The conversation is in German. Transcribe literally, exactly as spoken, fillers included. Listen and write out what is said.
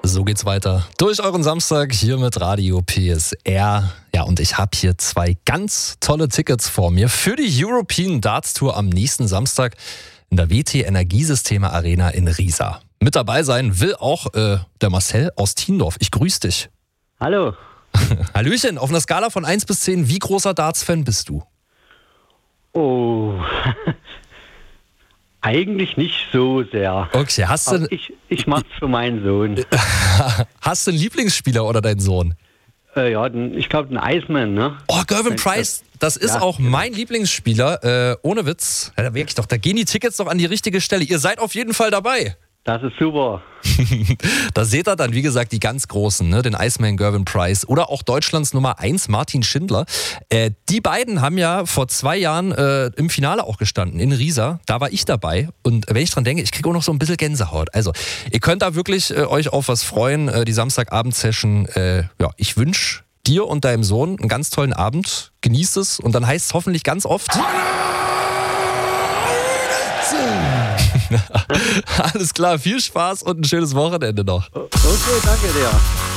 So geht's weiter. Durch euren Samstag hier mit Radio P S R. Ja, und ich habe hier zwei ganz tolle Tickets vor mir für die European Darts Tour am nächsten Samstag in der W T Energiesysteme Arena in Riesa. Mit dabei sein will auch äh, der Marcel aus Tiendorf. Ich grüße dich. Hallo. Hallöchen, auf einer Skala von eins bis zehn, wie großer Darts-Fan bist du? Oh, eigentlich nicht so sehr. Okay, hast du... Aber ich ich mach's für meinen Sohn. Hast du einen Lieblingsspieler oder deinen Sohn? Äh, ja, den, ich glaube, den Iceman, ne? Oh, Gervin Price, das ist Ja, auch genau. mein Lieblingsspieler. Äh, ohne Witz. Ja, da wirklich doch, da gehen die Tickets doch an die richtige Stelle. Ihr seid auf jeden Fall dabei. Das ist super. Da seht ihr dann, wie gesagt, die ganz Großen, ne? Den Iceman Gervin Price oder auch Deutschlands Nummer eins Martin Schindler. Äh, die beiden haben ja vor zwei Jahren äh, im Finale auch gestanden, in Riesa. Da war ich dabei und wenn ich dran denke, ich kriege auch noch so ein bisschen Gänsehaut. Also, ihr könnt da wirklich äh, euch auf was freuen, äh, die Samstagabend-Session. Äh, ja, ich wünsche dir und deinem Sohn einen ganz tollen Abend. Genießt es und dann heißt es hoffentlich ganz oft... Alles klar, viel Spaß und ein schönes Wochenende noch. Okay, danke dir.